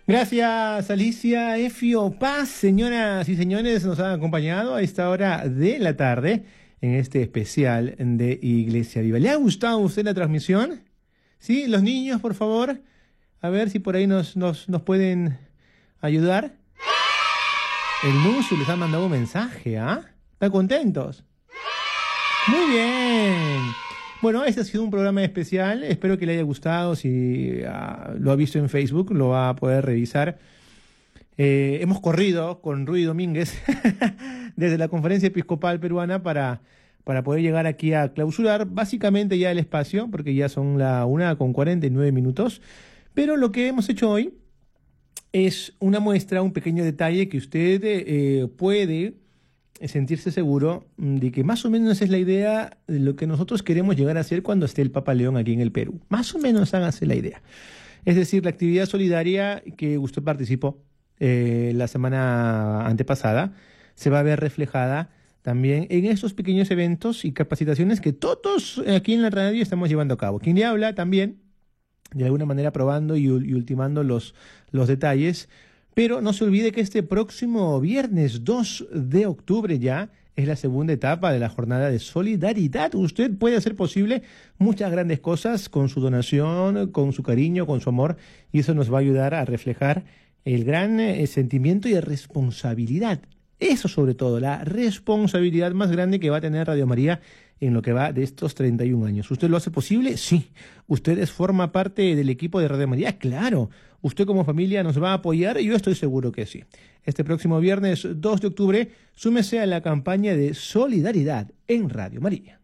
Gracias, Alicia Efio Paz. Señoras y señores, nos han acompañado a esta hora de la tarde en este especial de Iglesia Viva. ¿Le ha gustado a usted la transmisión? ¿Sí? Los niños, por favor, a ver si por ahí nos pueden ayudar. El Nuncio les ha mandado un mensaje, ¿ah? ¿Están contentos? Muy bien. Bueno, este ha sido un programa especial. Espero que le haya gustado. Si lo ha visto en Facebook, lo va a poder revisar. Hemos corrido con Ruy Domínguez desde la Conferencia Episcopal Peruana para poder llegar aquí a clausurar básicamente ya el espacio, porque ya son la 1:49. Pero lo que hemos hecho hoy es una muestra, un pequeño detalle que usted puede sentirse seguro de que más o menos es la idea de lo que nosotros queremos llegar a hacer cuando esté el Papa León aquí en el Perú. Más o menos hágase la idea. Es decir, la actividad solidaria que usted participó la semana antepasada se va a ver reflejada también en estos pequeños eventos y capacitaciones que todos aquí en la radio estamos llevando a cabo. Quien le habla también, de alguna manera probando y ultimando los detalles. Pero no se olvide que este próximo viernes 2 de octubre ya es la segunda etapa de la jornada de solidaridad. Usted puede hacer posible muchas grandes cosas con su donación, con su cariño, con su amor, y eso nos va a ayudar a reflejar el gran sentimiento y responsabilidad. Eso sobre todo, la responsabilidad más grande que va a tener Radio María en lo que va de estos 31 años. ¿Usted lo hace posible? Sí. ¿Usted forma parte del equipo de Radio María? Claro. ¿Usted como familia nos va a apoyar? Yo estoy seguro que sí. Este próximo viernes 2 de octubre, súmese a la campaña de solidaridad en Radio María.